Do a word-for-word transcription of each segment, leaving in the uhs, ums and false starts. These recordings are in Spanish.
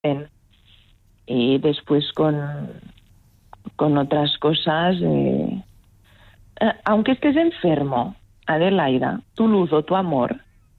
Y después con, con otras cosas, eh, eh, aunque estés enfermo, Adelaida, tu luz o tu amor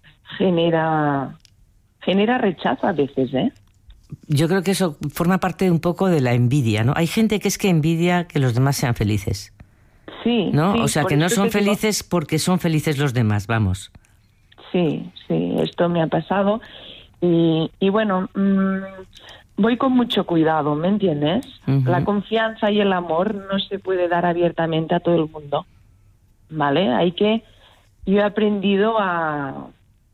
genera, genera rechazo a veces, ¿eh? Yo creo que eso forma parte un poco de la envidia, ¿no? Hay gente que es que envidia que los demás sean felices. Sí, ¿No? sí, O sea, por que no eso son te digo- felices porque son felices los demás, vamos. Sí, sí, esto me ha pasado. Y, y bueno, mmm, voy con mucho cuidado, ¿me entiendes? Uh-huh. La confianza y el amor no se puede dar abiertamente a todo el mundo, ¿vale? Hay que... Yo he aprendido a,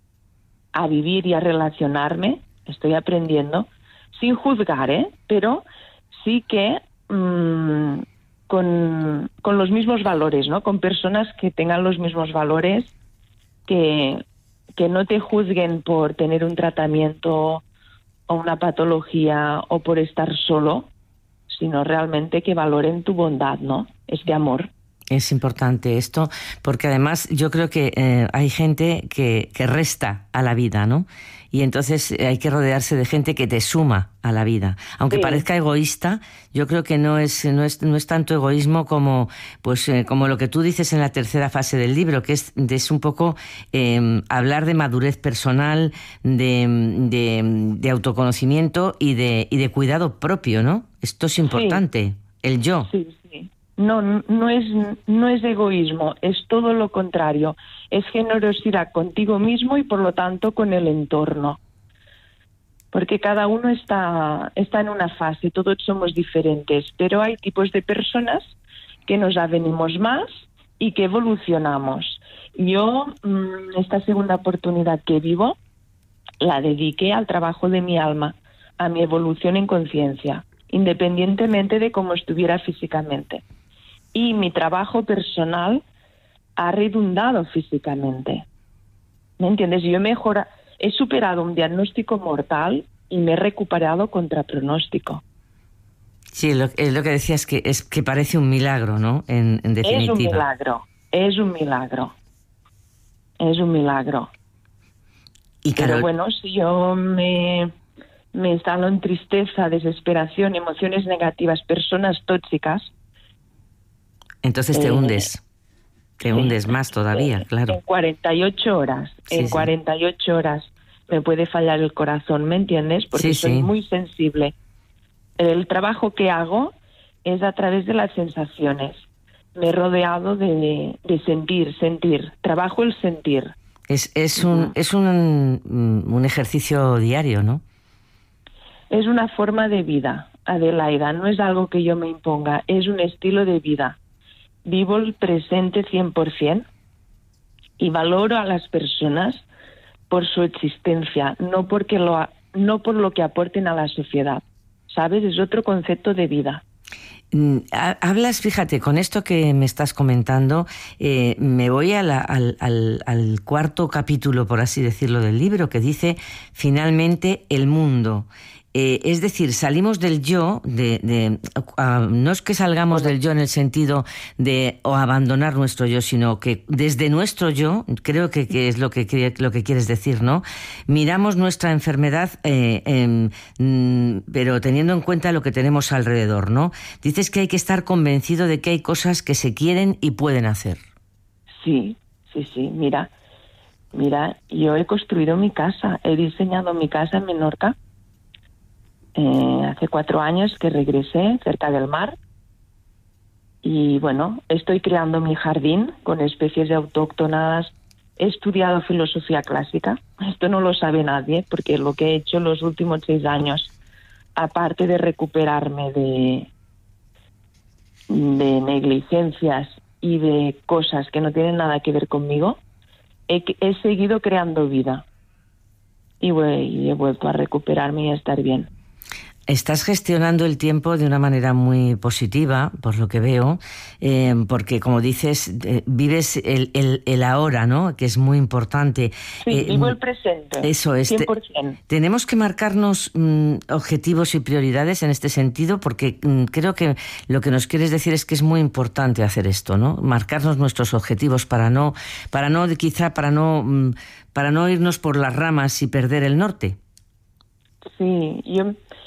a vivir y a relacionarme, estoy aprendiendo, sin juzgar, ¿eh? Pero sí que mmm, con, con los mismos valores, ¿no? Con personas que tengan los mismos valores, que, que no te juzguen por tener un tratamiento o una patología o por estar solo, sino realmente que valoren tu bondad, ¿no? Este amor. Es importante esto, porque además yo creo que eh, hay gente que, que resta a la vida, ¿no? Y entonces hay que rodearse de gente que te suma a la vida. Aunque Sí. parezca egoísta, yo creo que no es, no es, no es tanto egoísmo como, pues, eh, como lo que tú dices en la tercera fase del libro, que es, es un poco eh, hablar de madurez personal, de, de, de autoconocimiento y de, y de cuidado propio, ¿no? Esto es importante, sí. El yo. Sí, sí. No, no es, no es egoísmo, es todo lo contrario. Es generosidad contigo mismo y por lo tanto con el entorno. Porque cada uno está, está en una fase, todos somos diferentes, pero hay tipos de personas que nos avenimos más y que evolucionamos. Yo, esta segunda oportunidad que vivo, la dediqué al trabajo de mi alma, a mi evolución en conciencia, independientemente de cómo estuviera físicamente. Y mi trabajo personal ha redundado físicamente. ¿Me entiendes? Yo he mejorado, he superado un diagnóstico mortal y me he recuperado contra pronóstico. Sí, lo, es lo que decías, que es que parece un milagro, ¿no? En, en definitiva. Es un milagro, es un milagro, es un milagro. Y Carol... Pero bueno, si yo me, me instalo en tristeza, desesperación, emociones negativas, personas tóxicas... Entonces te eh, hundes, te sí, hundes más todavía, en, claro. En cuarenta y ocho horas, sí, en sí. cuarenta y ocho horas me puede fallar el corazón, ¿me entiendes? Porque sí, soy sí. muy sensible. El trabajo que hago es a través de las sensaciones. Me he rodeado de, de sentir, sentir. Trabajo el sentir. Es, es, un, uh-huh. es un, un ejercicio diario, ¿no? Es una forma de vida, Adelaida. No es algo que yo me imponga, es un estilo de vida. Vivo el presente cien por ciento y valoro a las personas por su existencia, no, porque lo, no por lo que aporten a la sociedad. ¿Sabes? Es otro concepto de vida. Hablas, fíjate, con esto que me estás comentando, eh, me voy a la, al, al, al cuarto capítulo, por así decirlo, del libro, que dice, finalmente, el mundo. Eh, es decir, salimos del yo, de, de, uh, no es que salgamos del yo en el sentido de o abandonar nuestro yo, sino que desde nuestro yo, creo que, que es lo que, lo que quieres decir, ¿no? Miramos nuestra enfermedad, eh, eh, mm, pero teniendo en cuenta lo que tenemos alrededor, ¿no? Dices que hay que estar convencido de que hay cosas que se quieren y pueden hacer. Sí, sí, sí, mira, mira, yo he construido mi casa, he diseñado mi casa en Menorca. Eh, hace cuatro años que regresé cerca del mar y bueno, estoy creando mi jardín con especies autóctonas. He estudiado filosofía clásica, esto no lo sabe nadie porque lo que he hecho los últimos seis años, aparte de recuperarme de, de negligencias y de cosas que no tienen nada que ver conmigo, he, he seguido creando vida y, y he vuelto a recuperarme y a estar bien. Estás gestionando el tiempo de una manera muy positiva, por lo que veo, eh, porque, como dices, eh, vives el, el, el ahora, ¿no? Que es muy importante. Sí, eh, vivo el presente. Eso es. cien por ciento. Tenemos que marcarnos mmm, objetivos y prioridades en este sentido, porque mmm, creo que lo que nos quieres decir es que es muy importante hacer esto, ¿no? Marcarnos nuestros objetivos para no, para no, quizá para no, mmm, para no irnos por las ramas y perder el norte. Sí, yo